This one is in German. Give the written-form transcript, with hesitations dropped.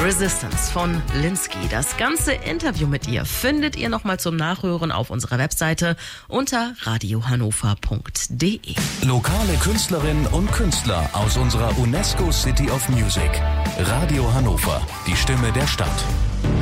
Resistance von Linsky. Das ganze Interview mit ihr findet ihr nochmal zum Nachhören auf unserer Webseite unter radiohannover.de. Lokale Künstlerinnen und Künstler aus unserer UNESCO City of Music. Radio Hannover, die Stimme der Stadt.